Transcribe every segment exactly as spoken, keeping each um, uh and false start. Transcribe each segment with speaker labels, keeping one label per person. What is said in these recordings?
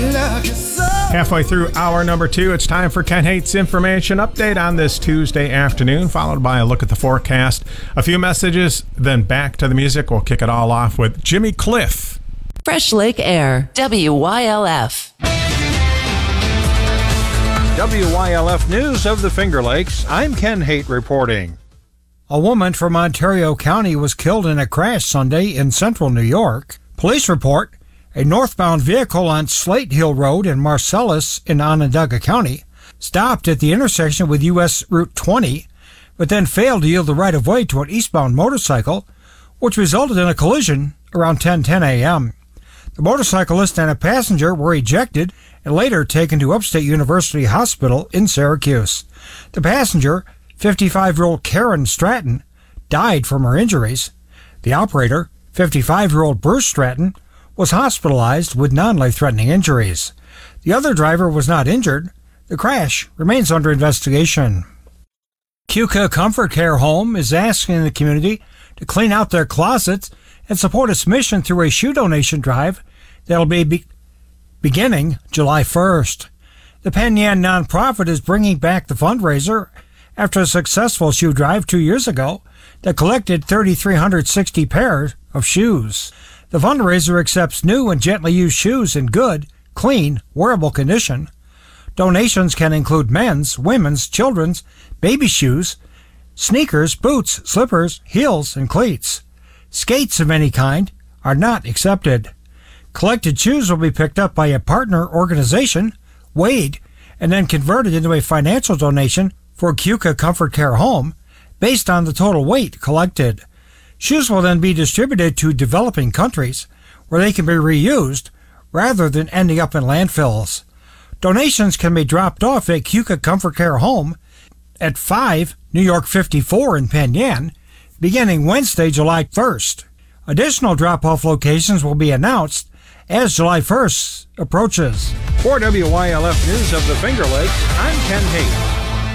Speaker 1: Halfway through hour number two, it's time for Ken Haight's Information Update on this Tuesday afternoon, followed by a look at the forecast, a few messages, then back to the music. We'll kick it all off with Jimmy Cliff.
Speaker 2: Fresh Lake Air, W Y L F.
Speaker 3: W Y L F News of the Finger Lakes. I'm Ken Haight reporting.
Speaker 4: A woman from Ontario County was killed in a crash Sunday in central New York. Police report a northbound vehicle on Slate Hill Road in Marcellus in Onondaga County stopped at the intersection with U S Route twenty, but then failed to yield the right-of-way to an eastbound motorcycle, which resulted in a collision around ten ten a.m. The motorcyclist and a passenger were ejected and later taken to Upstate University Hospital in Syracuse. The passenger, fifty-five-year-old Karen Stratton, died from her injuries. The operator, fifty-five-year-old Bruce Stratton, was hospitalized with non-life-threatening injuries. The other driver was not injured. The crash remains under investigation. Keuka Comfort Care Home is asking the community to clean out their closets and support its mission through a shoe donation drive that'll be, be beginning July first. The Penn Yan nonprofit is bringing back the fundraiser after a successful shoe drive two years ago that collected three thousand three hundred sixty pairs of shoes. The fundraiser accepts new and gently used shoes in good, clean, wearable condition. Donations can include men's, women's, children's, baby shoes, sneakers, boots, slippers, heels, and cleats. Skates of any kind are not accepted. Collected shoes will be picked up by a partner organization, weighed, and then converted into a financial donation for Keuka Comfort Care Home based on the total weight collected. Shoes will then be distributed to developing countries where they can be reused rather than ending up in landfills. Donations can be dropped off at Keuka Comfort Care Home at five New York fifty-four in Penn Yan beginning Wednesday, July first. Additional drop-off locations will be announced as July first approaches.
Speaker 3: For W Y L F News of the Finger Lakes, I'm Ken Haight.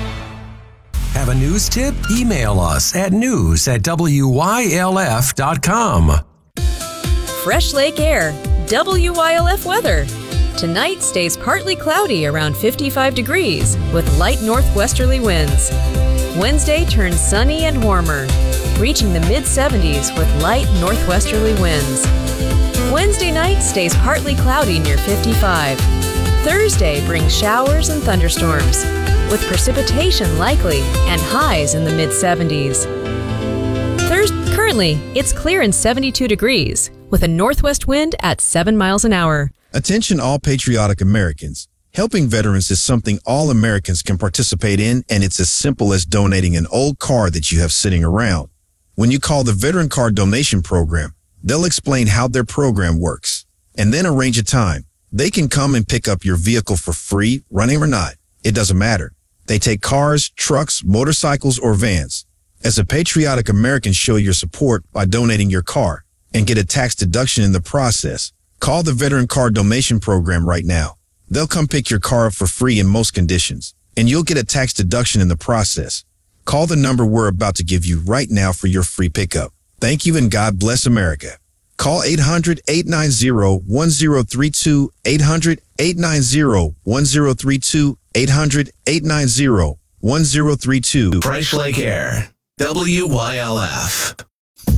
Speaker 5: Have a news tip? Email us at news at W Y L F dot com.
Speaker 6: Fresh Lake Air, W Y L F weather. Tonight stays partly cloudy around fifty-five degrees with light northwesterly winds. Wednesday turns sunny and warmer, reaching the mid seventies with light northwesterly winds. Wednesday night stays partly cloudy near fifty-five. Thursday brings showers and thunderstorms, with precipitation likely and highs in the mid seventies. Thursday, currently, it's clear and seventy-two degrees, with a northwest wind at seven miles an hour.
Speaker 7: Attention all patriotic Americans. Helping veterans is something all Americans can participate in, and it's as simple as donating an old car that you have sitting around. When you call the Veteran Car Donation Program, they'll explain how their program works, and then arrange a time. They can come and pick up your vehicle for free, running or not. It doesn't matter. They take cars, trucks, motorcycles, or vans. As a patriotic American, show your support by donating your car and get a tax deduction in the process. Call the Veteran Car Donation Program right now. They'll come pick your car up for free in most conditions, and you'll get a tax deduction in the process. Call the number we're about to give you right now for your free pickup. Thank you, and God bless America. Call eight hundred, eight nine zero, one zero three two, eight hundred, eight nine zero, one zero three two, eight hundred, eight nine zero, one zero three two.
Speaker 5: Fresh Lake Air, W Y L F.